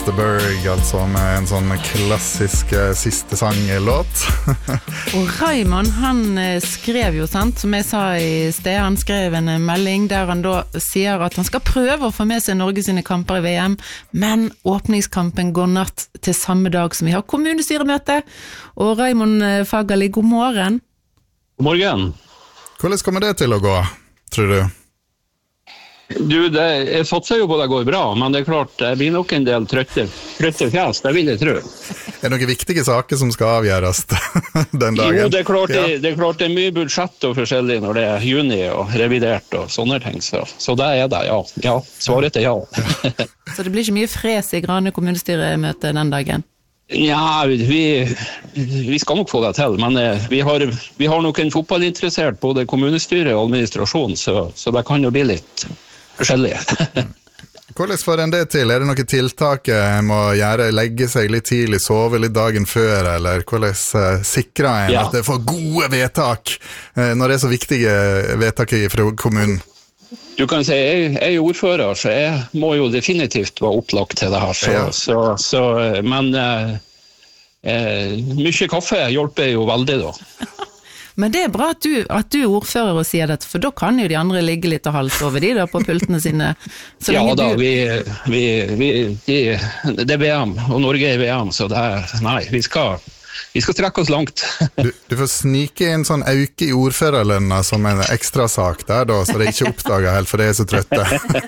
Berg, altså med en sånn klassisk siste sanglåt. Og Raymond, han skrev jo, sant, som jeg sa i sted, han skrev en melding der han da sier at han skal prøve å få med seg Norge sine kamper i VM, men åpningskampen går natt til samme dag som vi har kommunestyremøte. Og Raymond Fagerli, god morgen. God morgen. Hvordan kommer det til å gå, tror du? Jeg satser jo på det går bra, men det klart, det blir nok en del trøtte fjes, det vil jeg tro. Det noen viktige saker som skal avgjøres den dagen? Jo, det er klart det er mye budsjett og forskjellig når det er juni og revidert og sånne ting, så det er det, ja. Ja, svaret er ja. Så det blir ikke mye fres i Grane kommunestyremøte den dagen? Ja, vi skal nok få det til, men vi har nok en fotballinteressert både kommunestyre og administrasjon, så det kan jo bli litt forskjellig. Hvordan får en det til? Det noen tiltak en må gjøre? Legge seg litt tidlig, sove litt dagen før, eller hvordan sikrer en at det får gode vedtak når det er så viktige vedtak fra kommunen? Du kan si, jeg er ordfører, så jeg må jo definitivt være opplagt til det her, men mye kaffe hjelper jo veldig da. Men det er bra at du er ordfører og sier dette, for da kan jo de andre ligge litt og halsove de da på pultene sine. Ja da, det er VM, og Norge er VM, så vi skal trekke oss langt. Du får snike en sånn auke i ordførerlønna som en ekstra sak der da, så det ikke oppdager helt, for det er så trøtte.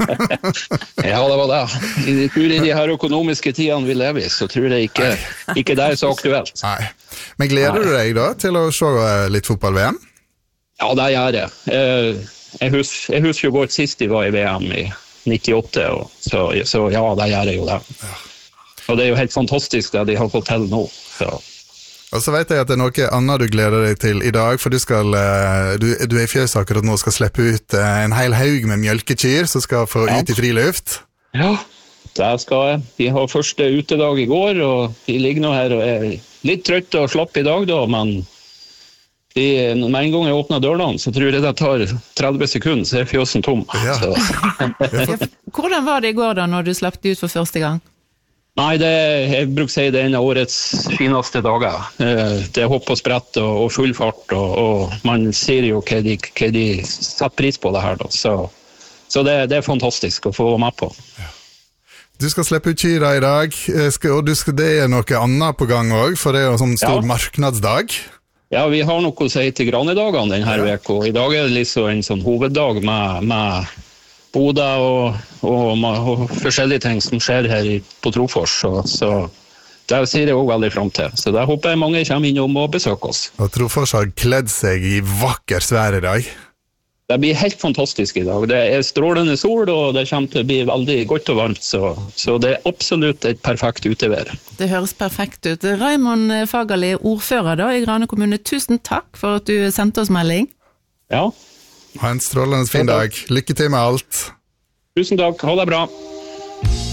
Ja, det var det. I de her økonomiske tidene vi lever i, så tror jeg ikke det er så aktuelt. Nei. Men gleder du deg da til å se litt fotball-VM? Ja, det gjør jeg. Jeg husker jo godt sist de var i VM i 98, så ja, det gjør jeg jo det. Og det er jo helt fantastisk det de har fått til nå, så... Og så vet jeg at det er noe annet du gleder deg til i dag, for du er i fjøs akkurat nå og skal slippe ut en hel haug med mjølkekyr som skal få ut i friluft. Ja, det skal jeg. De har første utedag i går, og de ligger nå her og er litt trøtte og slapp i dag da, men med en gang jeg åpner dørene, så tror jeg det tar 30 sekunder, så er fjøsen tom. Ja. Hvordan var det i går da, når du slapp ut for første gang? Nei, jeg bruker å si det er en av årets fineste dager. Det er hopp og sprett og full fart, og man ser jo hva de setter pris på det her da. Så det er fantastisk å få være med på. Ja. Du skal slippe ut kyra i dag, og det er noe annet på gang også, for det er jo sånn stor marknadsdag. Ja, vi har noe å si til Granedagene denne veka, og i dag er det liksom en sånn hoveddag med Boda og forskjellige ting som skjer her på Trofors, så det ser jeg også veldig frem til. Så der håper jeg mange kommer innom og besøker oss. Og Trofors har kledd seg i vakker svær i dag. Det blir helt fantastisk i dag. Det er strålende sol, og det kommer til å bli veldig godt og varmt, så det er absolutt et perfekt utevær. Det høres perfekt ut. Raymond Fagerli, ordfører da i Grane kommune, tusen takk for at du sendte oss melding. Ja. Ha en strålende fin dag. Lykke til med alt. Tusen takk. Ha det bra.